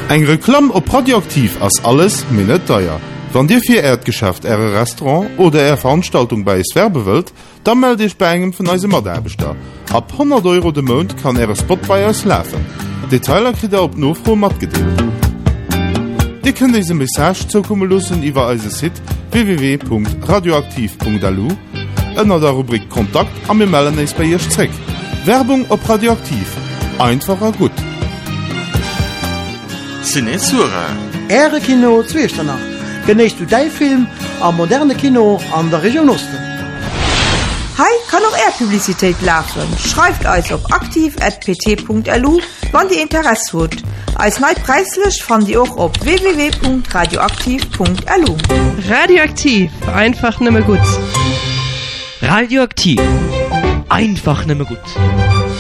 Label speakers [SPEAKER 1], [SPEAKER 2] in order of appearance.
[SPEAKER 1] Eng Reklam op Radioaktiv ass alles minnet teuer. Wann Dir fir Erdgeschäft Äre Restaurant oder Ä Veranstaltung bei es werbewëlt, dann melde ich bei engem vun eise Maderbeter. Ab 100 € de Mond kann Äre Spot bei uns läfen. Detailer krit op Nofro mat gedeelt. Di kën diese Message zukommen lussen iwwer eise Site www.radioaktiv.lu ënner der Rubrik Kontakt am mir melden eis bei ihr Streck. Werbung op Radioaktiv. Einfacher gut.
[SPEAKER 2] Cinesura.
[SPEAKER 3] Äre Kino Zweestanach. Geneist du dei Film am moderne Kino an der Region Osten.
[SPEAKER 4] Hi kann auch Publizität laufen. Schreibt euch auf aktiv@pt.lu, wann die Interesse hat. Als neu preislich fand ihr auch auf www.radioaktiv.lu.
[SPEAKER 5] Radioaktiv, einfach nimmer gut.
[SPEAKER 6] Radioaktiv, einfach nimmer gut.